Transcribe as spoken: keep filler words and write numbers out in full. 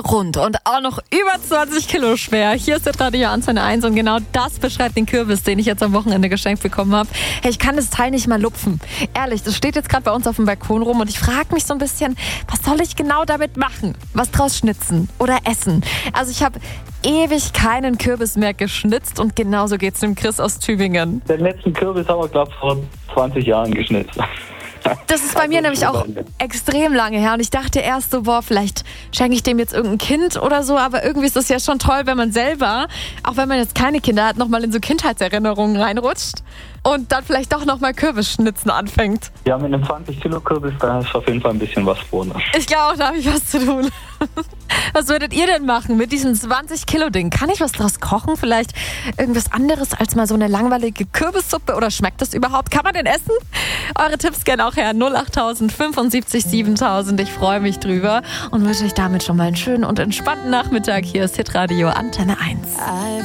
rund und auch noch über zwanzig Kilo schwer. Hier ist der Radio Antenne eins und genau das beschreibt den Kürbis, den ich jetzt am Wochenende geschenkt bekommen habe. Hey, ich kann das Teil nicht mal lupfen. Ehrlich, das steht jetzt gerade bei uns auf dem Balkon rum und ich frage mich so ein bisschen, was soll ich genau damit machen? Was draus schnitzen oder essen? Also ich habe ewig keinen Kürbis mehr geschnitzt und genauso geht's dem Chris aus Tübingen. Den letzten Kürbis haben wir, glaube ich, vor zwanzig Jahren geschnitzt. Das ist bei mir nämlich auch extrem lange her und ich dachte erst so, boah, vielleicht schenke ich dem jetzt irgendein Kind oder so, aber irgendwie ist das ja schon toll, wenn man selber, auch wenn man jetzt keine Kinder hat, nochmal in so Kindheitserinnerungen reinrutscht und dann vielleicht doch nochmal Kürbisschnitzen anfängt. Ja, mit einem zwanzig Kilo Kürbis, da ist auf jeden Fall ein bisschen was vor. Ne? Ich glaube auch, da habe ich was zu tun. Was würdet ihr denn machen mit diesem zwanzig Kilo Ding? Kann ich was draus kochen? Vielleicht irgendwas anderes als mal so eine langweilige Kürbissuppe? Oder schmeckt das überhaupt? Kann man den essen? Eure Tipps gerne auch her. null acht tausend fünfundsiebzig siebentausend. Ich freue mich drüber und wünsche euch damit schon mal einen schönen und entspannten Nachmittag. Hier ist Hitradio Antenne eins.